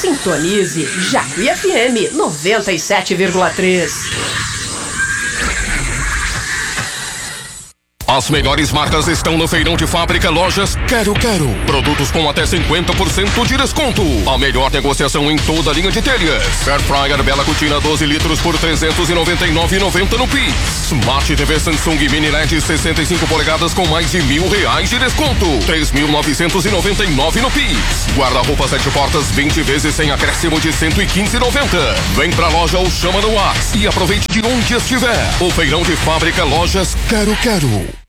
Sintonize Jacuí FM 97,3. As melhores marcas estão no Feirão de Fábrica Lojas Quero Quero. Produtos com até 50% de desconto. A melhor negociação em toda a linha de telhas. Air Fryer Bela Cutina 12 litros por R$ 399,90 no Pix. Smart TV Samsung Mini LED 65 polegadas com mais de R$1.000 de desconto. R$ 3.999 no Pix. Guarda-roupa 7 portas 20 vezes sem acréscimo de R$ 115,90. Vem pra loja ou chama no WhatsApp e aproveite de onde estiver. O Feirão de Fábrica Lojas Quero Quero.